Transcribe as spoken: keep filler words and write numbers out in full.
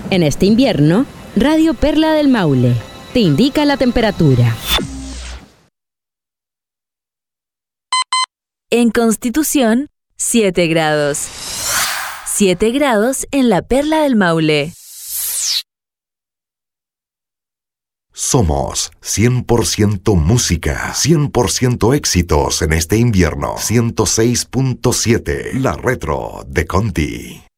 En este invierno, Radio Perla del Maule te indica la temperatura. En Constitución, siete grados. siete grados en la Perla del Maule. Somos cien por ciento música, cien por ciento éxitos en este invierno. ciento seis punto siete, La Retro de Conti.